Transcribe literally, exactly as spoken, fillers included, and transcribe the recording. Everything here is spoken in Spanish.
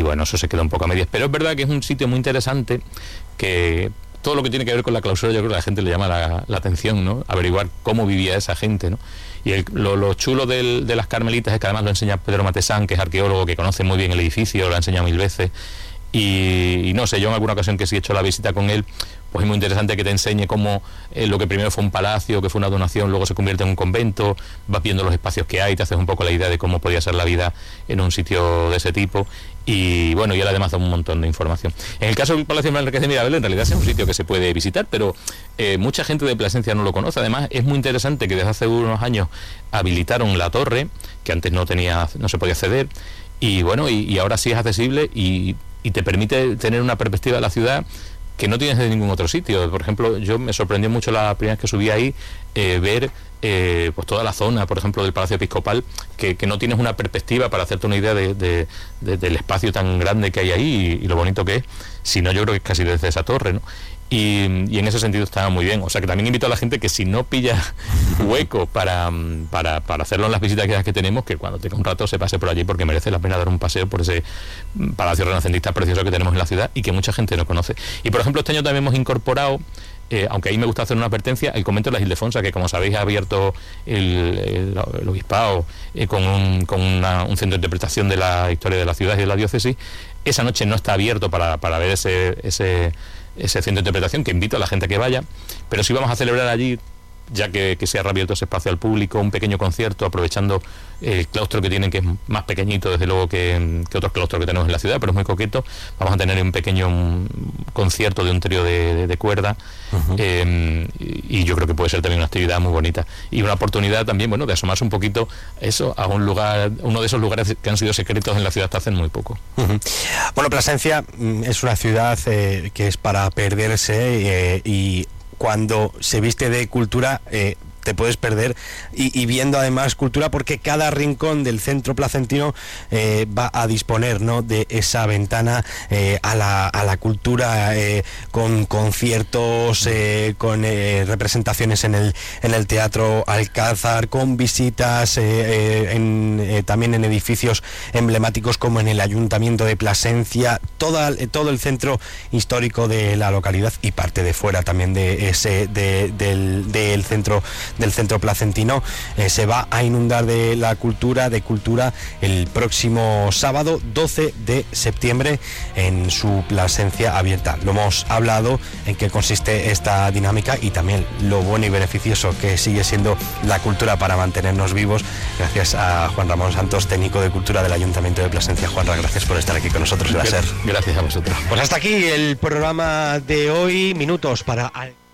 bueno, eso se queda un poco a medias. Pero es verdad que es un sitio muy interesante, que todo lo que tiene que ver con la clausura, yo creo que a la gente le llama la, la atención, ¿no? Averiguar cómo vivía esa gente, ¿no? Y el, lo, lo chulo del, de las Carmelitas es que además lo enseña Pedro Matesán, que es arqueólogo, que conoce muy bien el edificio, lo ha enseñado mil veces. Y, y no sé, yo en alguna ocasión que sí he hecho la visita con él, pues es muy interesante que te enseñe cómo eh, lo que primero fue un palacio, que fue una donación, luego se convierte en un convento, vas viendo los espacios que hay, te haces un poco la idea de cómo podía ser la vida en un sitio de ese tipo. Y bueno, y él además da un montón de información. En el caso del Palacio de Enriquez de Mirabel, en realidad es un sitio que se puede visitar, pero eh, mucha gente de Plasencia no lo conoce. Además, es muy interesante que desde hace unos años habilitaron la torre, que antes no tenía, no se podía acceder, y bueno, y, y ahora sí es accesible y, y te permite tener una perspectiva de la ciudad que no tienes de ningún otro sitio. Por ejemplo, yo me sorprendió mucho la primera vez que subí ahí, eh, ver eh, pues toda la zona, por ejemplo, del Palacio Episcopal, que, que no tienes una perspectiva para hacerte una idea de, de, de, del espacio tan grande que hay ahí y, y lo bonito que es, sino yo creo que es casi desde esa torre, ¿no? Y, y en ese sentido está muy bien. O sea que también invito a la gente que si no pilla hueco para, para, para hacerlo en las visitas que, que tenemos, que cuando tenga un rato se pase por allí, porque merece la pena dar un paseo por ese palacio renacentista precioso que tenemos en la ciudad y que mucha gente no conoce. Y por ejemplo, este año también hemos incorporado, eh, aunque ahí me gusta hacer una advertencia, el convento de las Ildefonsa, que como sabéis ha abierto el, el, el obispado eh, con, un, con una, un centro de interpretación de la historia de la ciudad y de la diócesis. Esa noche no está abierto para, para ver ese... ese ese centro de interpretación, que invito a la gente a que vaya, pero sí vamos a celebrar allí, ya que, que se ha reabierto ese espacio al público, un pequeño concierto, aprovechando el claustro que tienen, que es más pequeñito desde luego que, que otros claustros que tenemos en la ciudad, pero es muy coqueto. Vamos a tener un pequeño un concierto de un trío de, de, de cuerda, uh-huh. eh, y, y yo creo que puede ser también una actividad muy bonita y una oportunidad también, bueno, de asomarse un poquito eso a un lugar, uno de esos lugares que han sido secretos en la ciudad hasta hace muy poco. Uh-huh. Bueno, Plasencia es una ciudad eh, que es para perderse, eh, y cuando se viste de cultura eh, te puedes perder, y, y viendo además cultura, porque cada rincón del centro placentino eh, va a disponer, ¿no?, de esa ventana eh, a, la, a la cultura, eh, con conciertos, eh, con eh, representaciones en el, en el Teatro Alcázar, con visitas eh, eh, en, eh, también en edificios emblemáticos como en el Ayuntamiento de Plasencia, toda, eh, todo el centro histórico de la localidad y parte de fuera también de ese de, del, del centro del centro placentino eh, se va a inundar de la cultura, de cultura el próximo sábado doce de septiembre en su Plasencia abierta. Lo hemos hablado en qué consiste esta dinámica y también lo bueno y beneficioso que sigue siendo la cultura para mantenernos vivos, gracias a Juan Ramón Santos, técnico de cultura del Ayuntamiento de Plasencia. Juanra, gracias por estar aquí con nosotros. Gracias, gracias a vosotros. Pues hasta aquí el programa de hoy. Minutos para...